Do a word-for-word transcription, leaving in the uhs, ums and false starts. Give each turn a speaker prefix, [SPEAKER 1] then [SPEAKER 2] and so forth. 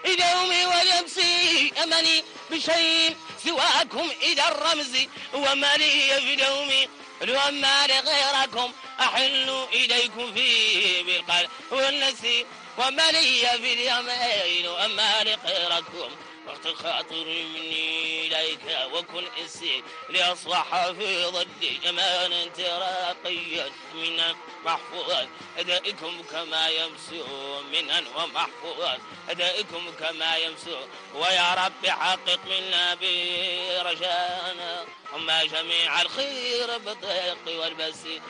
[SPEAKER 1] دومي ولبسي أمني بشيء سواكم إذا الرمز ومالي في دومي وما لغيركم أحل إليكم فيه بالقلب والنسي وما لي في اليمين وما لغيركم وقت خاطر مني إليك وكن إنسي لأصبح في ضد جمال تراقيا من محفوظ أدائكم كما يمسو منا ومحفوظ أدائكم كما يمسو ويا رب حقق منا برجانا وما جميع الخير بالضيق والبسيط